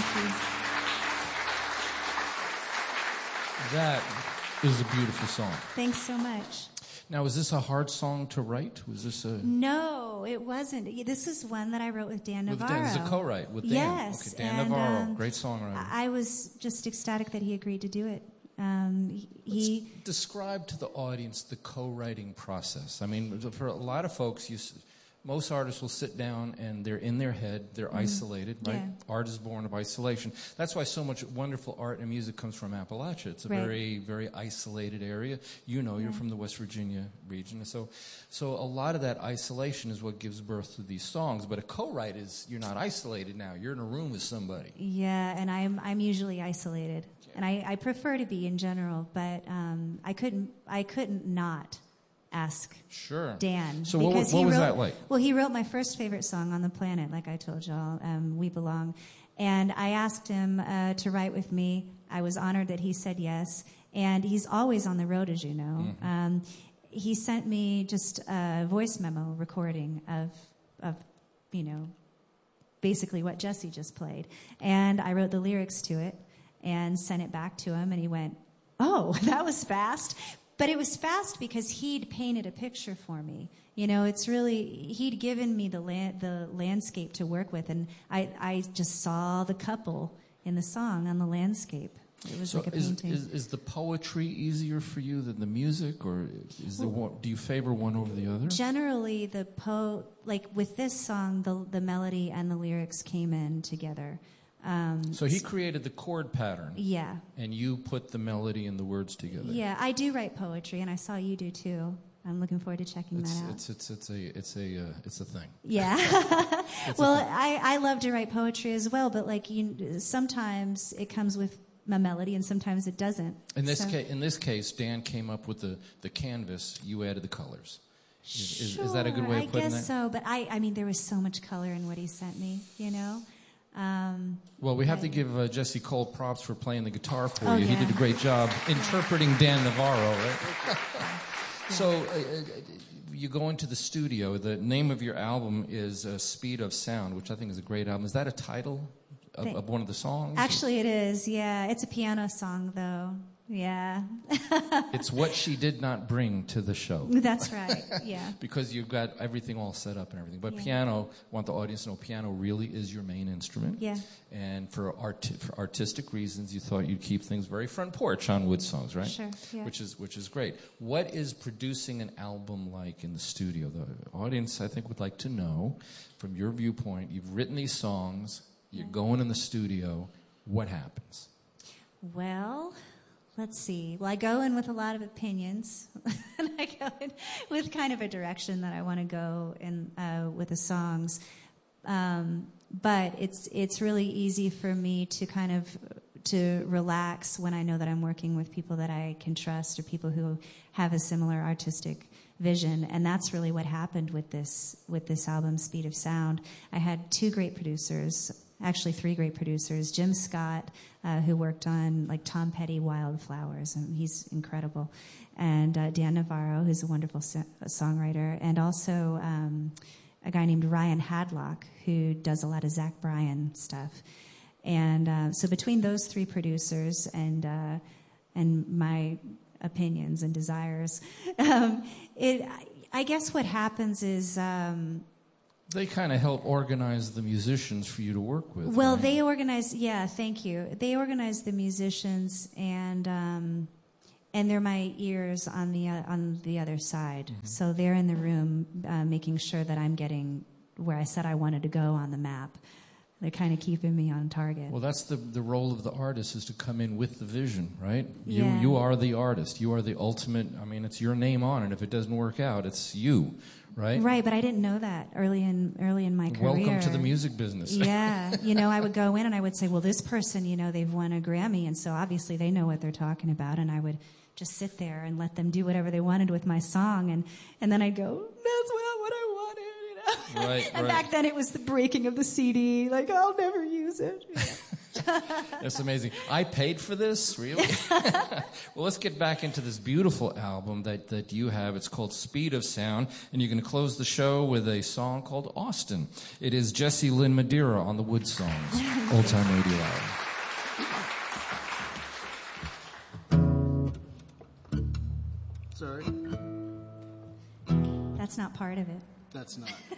you. That is a beautiful song. Thanks so much. Now, was this a hard song to write? Was this a... No, it wasn't. This is one that I wrote with Dan Navarro. This is a co-write with Dan. Yes. Okay, Dan Navarro, great songwriter. I was just ecstatic that he agreed to do it. Let's describe to the audience the co-writing process. I mean, for a lot of folks, most artists will sit down and they're in their head, they're isolated, right? Yeah. Art is born of isolation. That's why so much wonderful art and music comes from Appalachia. It's a very, very isolated area. You know, you're from the West Virginia region. So a lot of that isolation is what gives birth to these songs. But a co-write is, you're not isolated now. You're in a room with somebody. Yeah, and I'm usually isolated. Yeah. And I prefer to be in general, but I couldn't not ask Dan. So what was that like? Well, he wrote my first favorite song on the planet, like I told y'all, We Belong. And I asked him to write with me. I was honored that he said yes. And he's always on the road, as you know. Mm-hmm. He sent me just a voice memo recording of basically what Jesse just played. And I wrote the lyrics to it and sent it back to him. And he went, "Oh, that was fast." But it was fast because he'd painted a picture for me. You know, it's really, he'd given me the landscape to work with, and I just saw the couple in the song on the landscape. It was like a painting. Is the poetry easier for you than the music, or do you favor one over the other? Generally, like with this song, the melody and the lyrics came in together. So he created the chord pattern. Yeah. And you put the melody and the words together. Yeah, I do write poetry, and I saw you do too. I'm looking forward to checking that out. It's a thing. Yeah. Well, I love to write poetry as well, but like sometimes it comes with a melody, and sometimes it doesn't. In this case, Dan came up with the canvas. You added the colors. Sure, is that a good way of putting that? I guess so, but I mean, there was so much color in what he sent me, you know. Well, we have to give Jesse Cole props for playing the guitar for you. Yeah. He did a great job interpreting Dan Navarro, right? So you go into the studio. The name of your album is Speed of Sound, which I think is a great album. Is that a title of one of the songs? Actually, it is, yeah. It's a piano song, though. Yeah. It's what she did not bring to the show. That's right, yeah. Because you've got everything all set up and everything. But piano, I want the audience to know, piano really is your main instrument. Yeah. And for artistic reasons, you thought you'd keep things very front porch on Wood Songs, right? Sure, yeah. Which is great. What is producing an album like in the studio? The audience, I think, would like to know, from your viewpoint, you've written these songs, you're going in the studio, what happens? Well, let's see. Well, I go in with a lot of opinions, and I go in with kind of a direction that I want to go in with the songs. But it's really easy for me to relax when I know that I'm working with people that I can trust or people who have a similar artistic vision, and that's really what happened with this album, Speed of Sound. I had two great producers. Actually, three great producers. Jim Scott, who worked on like Tom Petty, Wildflowers, and he's incredible. And Dan Navarro, who's a wonderful songwriter. And also a guy named Ryan Hadlock, who does a lot of Zach Bryan stuff. And so between those three producers and my opinions and desires, I guess what happens is... They kind of help organize the musicians for you to work with. Well, right? They organize, thank you. They organize the musicians, and they're my ears on the other side. Mm-hmm. So they're in the room making sure that I'm getting where I said I wanted to go on the map. They're kind of keeping me on target. Well, that's the role of the artist, is to come in with the vision, right? Yeah. You are the artist. You are the ultimate. I mean, it's your name on it. If it doesn't work out, it's you. Right? Right, but I didn't know that early in my career. Welcome to the music business. Yeah, I would go in and I would say, well, this person, they've won a Grammy, and so obviously they know what they're talking about, and I would just sit there and let them do whatever they wanted with my song, and then I'd go, that's not what I wanted, Right. And back then it was the breaking of the CD, like, I'll never use it. That's amazing. I paid for this? Really? Well, let's get back into this beautiful album that you have. It's called Speed of Sound, and you're going to close the show with a song called Austin. It is Jessie Lynn Madeira on the Wood Songs, Old Time Radio Hour. Sorry. That's not part of it. That's not.